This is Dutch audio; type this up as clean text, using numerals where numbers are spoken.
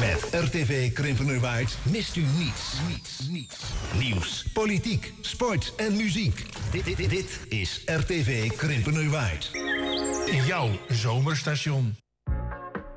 Met RTV Krimpenerwaard mist u niets. Nieuws, politiek, sport en muziek. Dit is RTV Krimpenerwaard. Jouw zomerstation.